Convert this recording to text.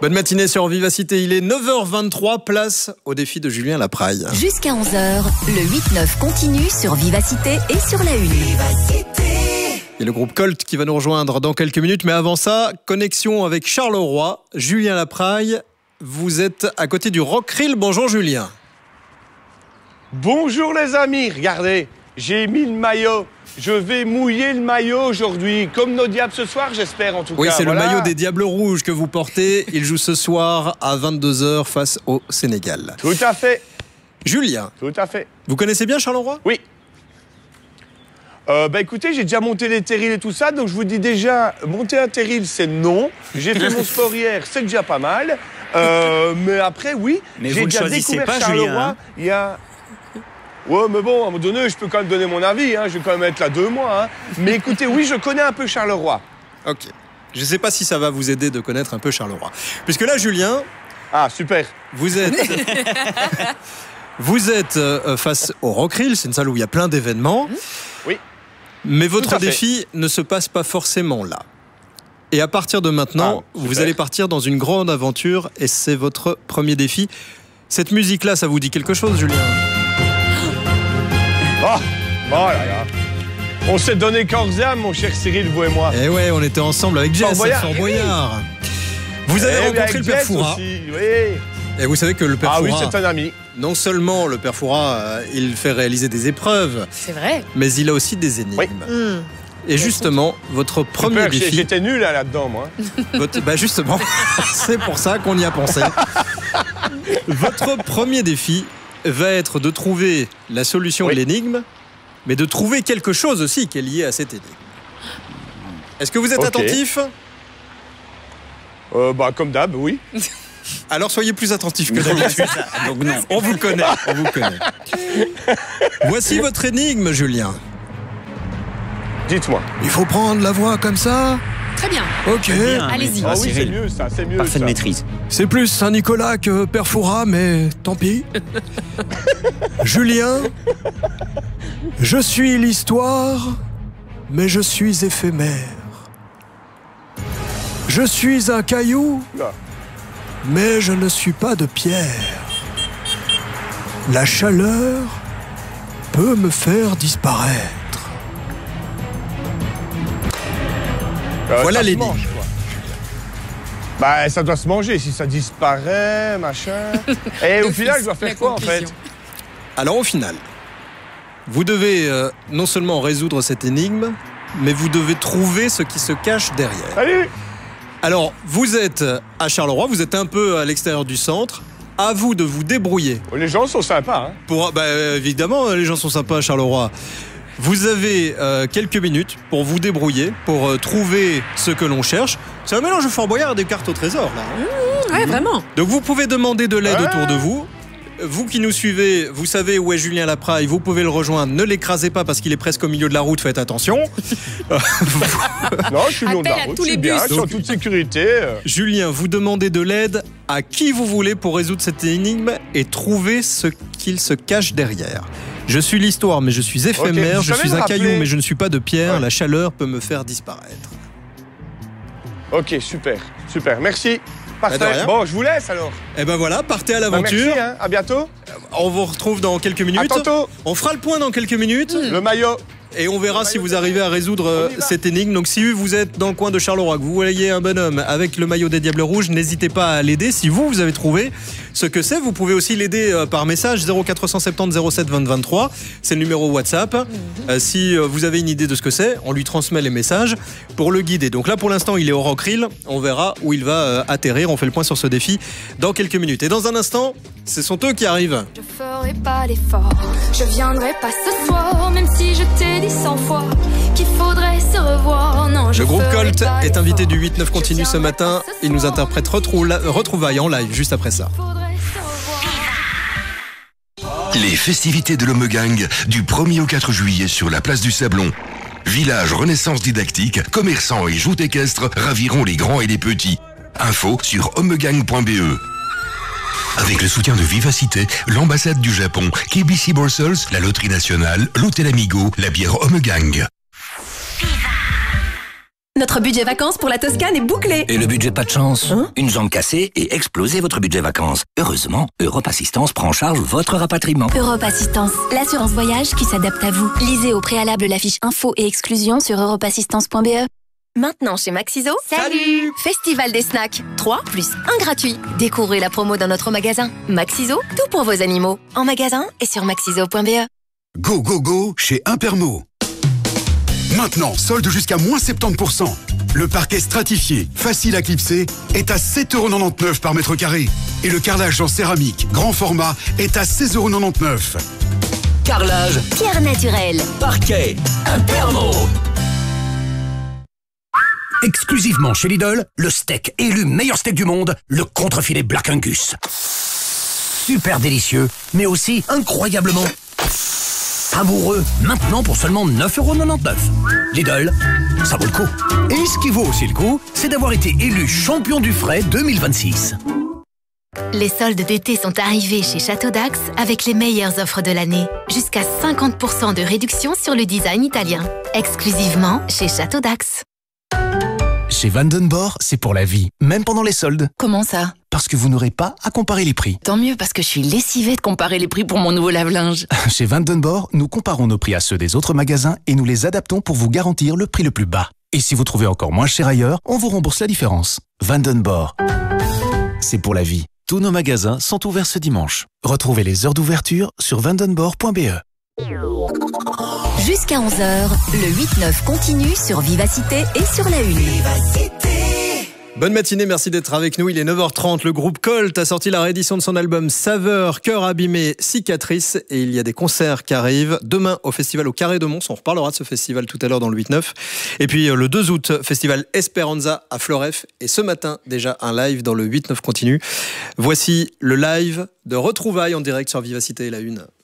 Bonne matinée sur Vivacité, il est 9h23, place au défi de Julien Lapraille. Jusqu'à 11h, le 8-9 continue sur Vivacité et sur la Une. Il y a le groupe Colt qui va nous rejoindre dans quelques minutes, mais avant ça, connexion avec Charleroi. Julien Lapraille, vous êtes à côté du Rockrill. Bonjour Julien. Bonjour les amis, regardez, j'ai mis le maillot. Je vais mouiller le maillot aujourd'hui, comme nos diables ce soir, j'espère en tout cas. Oui, c'est voilà. le maillot des Diables Rouges que vous portez. Il joue ce soir à 22h face au Sénégal. Tout à fait. Julien, Tout à fait. vous connaissez bien Charleroi ? Oui. Écoutez, j'ai déjà monté les terrils et tout ça, donc je vous dis déjà, monter un terril, c'est non. J'ai fait mon sport hier, c'est déjà pas mal. Mais après, oui, mais j'ai déjà découvert pas, Charleroi. Julien, hein. Il y a... Ouais, mais bon, à un moment donné, je peux quand même donner mon avis, hein. Je vais quand même être là 2 mois. Hein. Mais écoutez, oui, je connais un peu Charleroi. Ok. Je ne sais pas si ça va vous aider de connaître un peu Charleroi. Puisque là, Julien... Ah, super. Vous êtes... vous êtes face au Rockrill, c'est une salle où il y a plein d'événements. Oui. Mais votre Tout à fait. défi ne se passe pas forcément là. Et à partir de maintenant, vous allez partir dans une grande aventure et c'est votre premier défi. Cette musique-là, ça vous dit quelque chose, Julien ? Oh là là. On s'est donné corps et âme, mon cher Cyril, vous et moi. Eh ouais, on était ensemble avec Jess, Fort Boyard. Vous avez rencontré le Père Fouras. Aussi, oui. Et vous savez que le Père Ah oui, Fouras, c'est un ami. non seulement le Père Fouras, il fait réaliser des épreuves, C'est vrai. mais il a aussi des énigmes. Oui. Et justement, votre premier Super, défi... j'étais nul là-dedans, moi. Bah justement, c'est pour ça qu'on y a pensé. Votre premier défi va être de trouver la solution de l'énigme, mais de trouver quelque chose aussi qui est lié à cette énigme. Est-ce que vous êtes attentif ? Comme d'hab, oui. Alors soyez plus attentif que d'habitude. Donc non. On vous connaît, on vous connaît. Voici votre énigme, Julien. Dites-moi. Il faut prendre la voix comme ça ? Très bien. Ok. Bien, Allez-y. mais- Ah oui, c'est Cyril, mieux ça, c'est mieux parfaite ça. maîtrise. C'est plus Saint-Nicolas que Père Fouras, mais tant pis. Julien, je suis l'histoire, mais je suis éphémère. Je suis un caillou, Là. mais je ne suis pas de pierre. La chaleur peut me faire disparaître. Voilà ça se l'énigme. mange, quoi. Bah, ça doit se manger si ça disparaît, machin. Et au final, je dois faire quoi en fait? Alors au final, vous devez non seulement résoudre cette énigme, mais vous devez trouver ce qui se cache derrière. Salut. Alors, vous êtes à Charleroi, vous êtes un peu à l'extérieur du centre. À vous de vous débrouiller. Oh, les gens sont sympas, hein. Évidemment, les gens sont sympas à Charleroi. Vous avez quelques minutes pour vous débrouiller, pour trouver ce que l'on cherche. C'est un mélange de Fort Boyard et des cartes au trésor, là. Ouais, vraiment. Donc vous pouvez demander de l'aide Ouais. autour de vous. Vous qui nous suivez, vous savez où est Julien Lapraille, vous pouvez le rejoindre. Ne l'écrasez pas parce qu'il est presque au milieu de la route, faites attention. Non, je suis le long de la Appel à route, tous je suis les bien, bus. je suis en toute sécurité. Julien, vous demandez de l'aide à qui vous voulez pour résoudre cette énigme et trouver ce qu'il se cache derrière. Je suis l'histoire, mais je suis éphémère. vous Je savez suis me un rappeler- caillou, mais je ne suis pas de pierre. Ouais. La chaleur peut me faire disparaître. Ok, super, super, merci. Bah, de Parfait. rien. Bon, je vous laisse alors. Et ben voilà, partez à Bah, l'aventure. merci, hein. À bientôt. On vous retrouve dans quelques minutes. À tantôt. On fera le point dans quelques minutes. Le maillot. Et on verra si vous arrivez à résoudre On y va. cette énigme. Donc si vous êtes dans le coin de Charleroi, que vous voyez un bonhomme avec le maillot des Diables Rouges, n'hésitez pas à l'aider. Si vous avez trouvé ce que c'est, vous pouvez aussi l'aider par message 0470 07 20 23. C'est le numéro WhatsApp. Si vous avez une idée de ce que c'est, on lui transmet les messages pour le guider. Donc là pour l'instant il est au Rockrill. On verra où il va atterrir. On fait le point sur ce défi dans quelques minutes. Et dans un instant, ce sont eux qui arrivent. Je ferai pas l'effort, je viendrai pas ce soir, même si je t'ai dit 100 fois qu'il faudrait se revoir. Non, je Le groupe ferai Colt pas est invité du l'effort. 8-9 continue Je ce matin. viendrai pas ce Il nous soir, interprète Retrouvailles en live juste après ça. faudrait se revoir. Les festivités de l'Homegang du 1er au 4 juillet sur la place du Sablon. Village Renaissance didactique, commerçants et joutes équestres raviront les grands et les petits. Info sur homegang.be. Avec le soutien de Vivacité, l'ambassade du Japon, KBC Brussels, la Loterie Nationale, l'Hôtel Amigo, la bière Homegang. Notre budget vacances pour la Toscane est bouclé. Et le budget pas de chance? Une jambe cassée et exploser votre budget vacances. Heureusement, Europe Assistance prend en charge votre rapatriement. Europe Assistance, l'assurance voyage qui s'adapte à vous. Lisez au préalable la fiche info et exclusion sur europeassistance.be. Maintenant chez Maxiso, Salut! Festival des snacks, 3 plus 1 gratuit. Découvrez la promo dans notre magasin. Maxiso, tout pour vos animaux. En magasin et sur maxiso.be. Go, go, go chez Impermo. Maintenant, solde jusqu'à moins 70%. Le parquet stratifié, facile à clipser, est à 7,99€ par mètre carré. Et le carrelage en céramique, grand format, est à 16,99€. Carrelage, Pierre naturelle. parquet, Impermo. Exclusivement chez Lidl, le steak élu meilleur steak du monde, le contrefilet Black Angus. Super délicieux, mais aussi incroyablement savoureux. Maintenant pour seulement 9,99€. Lidl, ça vaut le coup. Et ce qui vaut aussi le coup, c'est d'avoir été élu champion du frais 2026. Les soldes d'été sont arrivés chez Château d'Ax avec les meilleures offres de l'année. Jusqu'à 50% de réduction sur le design italien. Exclusivement chez Château d'Ax. Chez Vandenborg, c'est pour la vie, même pendant les soldes. Comment ça? Parce que vous n'aurez pas à comparer les prix. Tant mieux parce que je suis lessivée de comparer les prix pour mon nouveau lave-linge. Chez Vandenborg, nous comparons nos prix à ceux des autres magasins et nous les adaptons pour vous garantir le prix le plus bas. Et si vous trouvez encore moins cher ailleurs, on vous rembourse la différence. Vandenborg, c'est pour la vie. Tous nos magasins sont ouverts ce dimanche. Retrouvez les heures d'ouverture sur vandenborg.be. Jusqu'à 11h, le 8-9 continue sur Vivacité et sur la Une. Bonne matinée, merci d'être avec nous. Il est 9h30. Le groupe Colt a sorti la réédition de son album Saveur, Cœur abîmé, Cicatrice. Et il y a des concerts qui arrivent. Demain, au festival au Carré de Mons. On reparlera de ce festival tout à l'heure dans le 8-9. Et puis le 2 août, festival Esperanza à Floref. Et ce matin, déjà un live dans le 8-9 continue. Voici le live de retrouvailles en direct sur Vivacité et la Une.